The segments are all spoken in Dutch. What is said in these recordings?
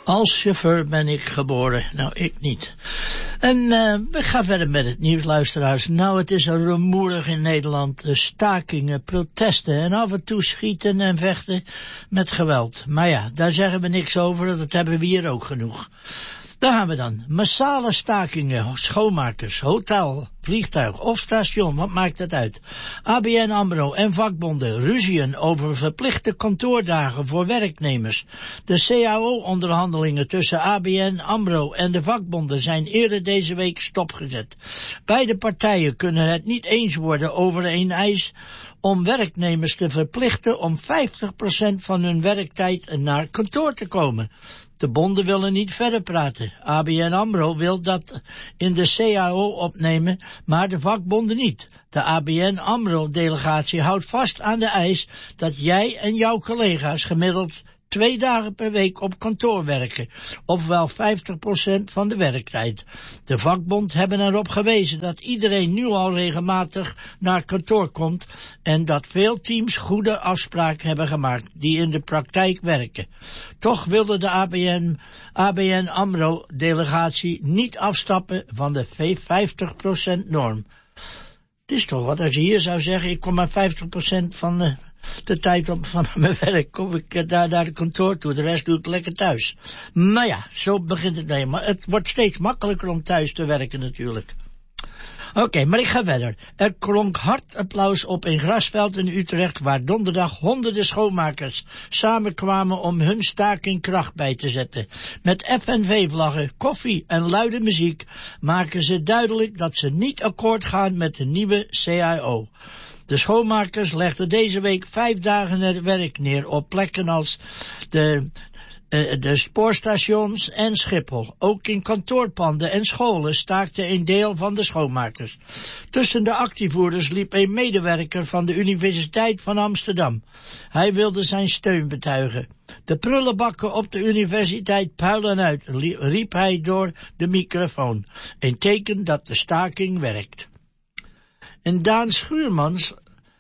Als chauffeur ben ik geboren. Nou, ik niet. En we gaan verder met het nieuws, luisteraars. Nou, het is rumoerig in Nederland. Stakingen, protesten en af en toe schieten en vechten met geweld. Maar ja, daar zeggen we niks over. Dat hebben we hier ook genoeg. Daar gaan we dan. Massale stakingen, schoonmakers, hotel, vliegtuig of station, wat maakt het uit? ABN AMRO en vakbonden ruzien over verplichte kantoordagen voor werknemers. De CAO-onderhandelingen tussen ABN AMRO en de vakbonden zijn eerder deze week stopgezet. Beide partijen kunnen het niet eens worden over een eis om werknemers te verplichten om 50% van hun werktijd naar kantoor te komen. De bonden willen niet verder praten. ABN AMRO wil dat in de CAO opnemen, maar de vakbonden niet. De ABN AMRO-delegatie houdt vast aan de eis dat jij en jouw collega's gemiddeld 2 dagen per week op kantoor werken, ofwel 50% van de werktijd. De vakbond hebben erop gewezen dat iedereen nu al regelmatig naar kantoor komt en dat veel teams goede afspraken hebben gemaakt die in de praktijk werken. Toch wilde de ABN AMRO-delegatie niet afstappen van de 50% norm. Het is toch wat als je hier zou zeggen, ik kom maar 50% van de tijd op van mijn werk, kom ik daar naar de kantoor toe, de rest doe ik lekker thuis. Maar ja, zo begint het mee. Maar het wordt steeds makkelijker om thuis te werken natuurlijk. Oké, maar ik ga verder. Er klonk hard applaus op in Grasveld in Utrecht, waar donderdag honderden schoonmakers samenkwamen om hun staking kracht bij te zetten. Met FNV-vlaggen, koffie en luide muziek maken ze duidelijk dat ze niet akkoord gaan met de nieuwe CAO. De schoonmakers legden deze week 5 dagen het werk neer op plekken als de spoorstations en Schiphol. Ook in kantoorpanden en scholen staakte een deel van de schoonmakers. Tussen de actievoerders liep een medewerker van de Universiteit van Amsterdam. Hij wilde zijn steun betuigen. De prullenbakken op de universiteit puilen uit, riep hij door de microfoon. Een teken dat de staking werkt. En Daan Schuurmans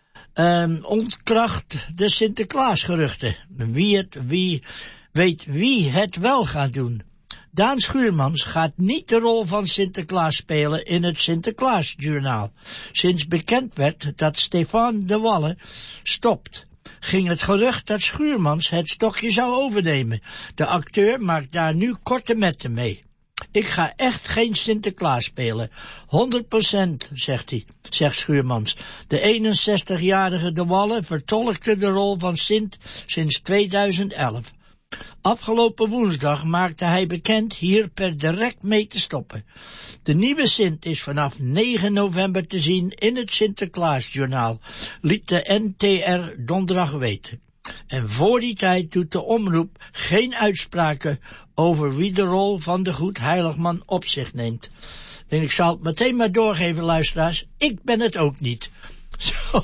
ontkracht de Sinterklaasgeruchten. Wie weet wie het wel gaat doen. Daan Schuurmans gaat niet de rol van Sinterklaas spelen in het Sinterklaasjournaal. Sinds bekend werd dat Stefan de Wallen stopt, ging het gerucht dat Schuurmans het stokje zou overnemen. De acteur maakt daar nu korte metten mee. Ik ga echt geen Sinterklaas spelen. 100%, zegt Schuurmans. De 61-jarige De Wallen vertolkte de rol van Sint sinds 2011. Afgelopen woensdag maakte hij bekend hier per direct mee te stoppen. De nieuwe Sint is vanaf 9 november te zien in het Sinterklaasjournaal, liet de NTR donderdag weten. En voor die tijd doet de omroep geen uitspraken over wie de rol van de Goedheiligman op zich neemt. En ik zal het meteen maar doorgeven, luisteraars, ik ben het ook niet. Zo.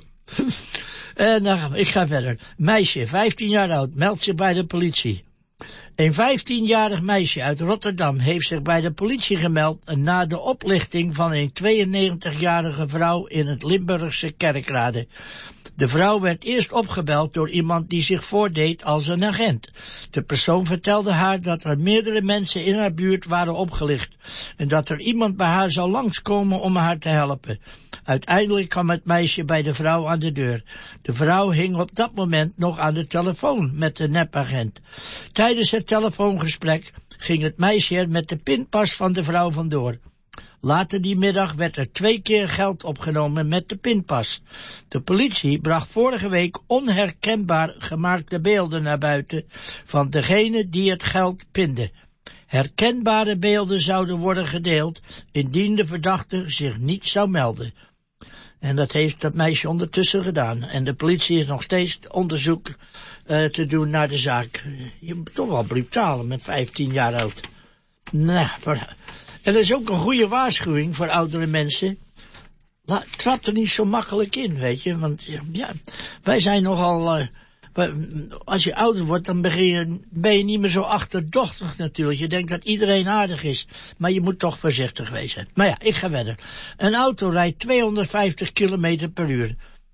En ik ga verder. Meisje, 15 jaar oud, meldt zich bij de politie. Een 15-jarig meisje uit Rotterdam heeft zich bij de politie gemeld na de oplichting van een 92-jarige vrouw in het Limburgse Kerkrade. De vrouw werd eerst opgebeld door iemand die zich voordeed als een agent. De persoon vertelde haar dat er meerdere mensen in haar buurt waren opgelicht en dat er iemand bij haar zou langskomen om haar te helpen. Uiteindelijk kwam het meisje bij de vrouw aan de deur. De vrouw hing op dat moment nog aan de telefoon met de nepagent. Tijdens het telefoongesprek ging het meisje er met de pinpas van de vrouw vandoor. Later die middag werd er 2 keer geld opgenomen met de pinpas. De politie bracht vorige week onherkenbaar gemaakte beelden naar buiten van degene die het geld pinde. Herkenbare beelden zouden worden gedeeld indien de verdachte zich niet zou melden. En dat heeft dat meisje ondertussen gedaan. En de politie is nog steeds onderzoek te doen naar de zaak. Je moet toch wel brutaal met 15 jaar oud. Nou, en dat is ook een goede waarschuwing voor oudere mensen. Trap er niet zo makkelijk in, weet je. Want ja, wij zijn nogal als je ouder wordt, dan ben je niet meer zo achterdochtig natuurlijk. Je denkt dat iedereen aardig is, maar je moet toch voorzichtig wezen. Maar ja, ik ga verder. Een auto rijdt 250 km per uur.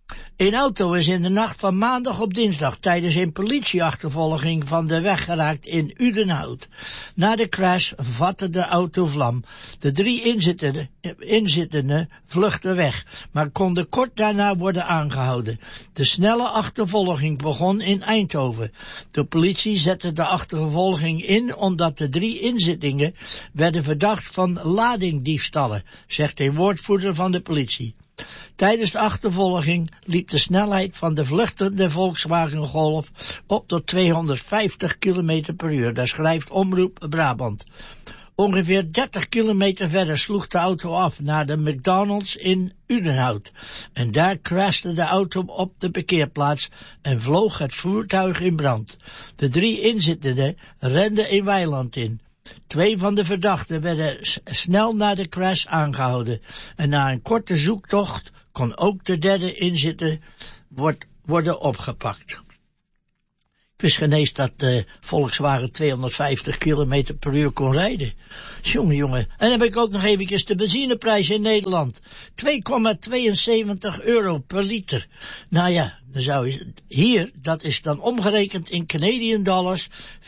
Een auto is in de nacht van maandag op dinsdag tijdens een politieachtervolging van de weg geraakt in Udenhout. Na de crash vatte de auto vlam. De 3 inzittenden vluchtten weg, maar konden kort daarna worden aangehouden. De snelle achtervolging begon in Eindhoven. De politie zette de achtervolging in omdat de 3 inzittenden werden verdacht van ladingdiefstallen, zegt een woordvoerder van de politie. Tijdens de achtervolging liep de snelheid van de vluchtende Volkswagen Golf op tot 250 km per uur. Dat schrijft Omroep Brabant. Ongeveer 30 kilometer verder sloeg de auto af naar de McDonald's in Udenhout. En daar crashte de auto op de parkeerplaats en vloog het voertuig in brand. De 3 inzittenden renden een weiland in. 2 van de verdachten werden snel na de crash aangehouden. En na een korte zoektocht kon ook de 3e inzitter worden opgepakt. Ik wist geen eens dat de Volkswagen 250 km per uur kon rijden. Jongen. En dan heb ik ook nog eventjes de benzineprijs in Nederland. 2,72 euro per liter. Nou ja, dan zou je hier, dat is dan omgerekend in Canadian dollars,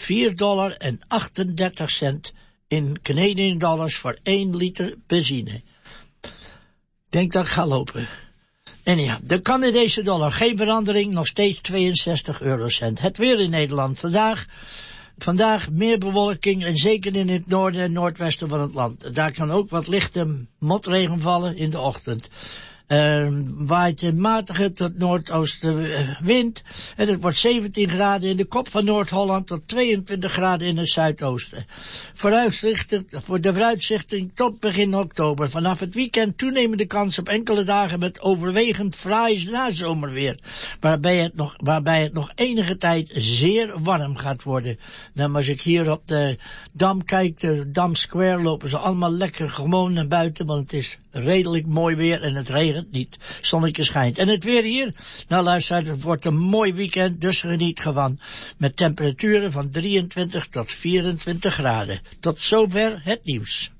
$4,38 in Canadian dollars voor 1 liter benzine. Denk dat ik ga lopen. En ja, de Canadese dollar, geen verandering, nog steeds 62 eurocent. Het weer in Nederland vandaag meer bewolking en zeker in het noorden en noordwesten van het land. Daar kan ook wat lichte motregen vallen in de ochtend. Waait een matige tot noordoostenwind en het wordt 17 graden in de kop van Noord-Holland tot 22 graden in het zuidoosten. Voor de vooruitzichting tot begin oktober. Vanaf het weekend toenemende kans op enkele dagen met overwegend fraai nazomerweer, waarbij het nog enige tijd zeer warm gaat worden. Nou, als ik hier op de Dam kijk, de Dam Square, lopen ze allemaal lekker gewoon naar buiten, want het is redelijk mooi weer en het regent niet. Zonnetje schijnt. En het weer hier, nou luister, het wordt een mooi weekend, dus geniet gewoon. Met temperaturen van 23 tot 24 graden. Tot zover het nieuws.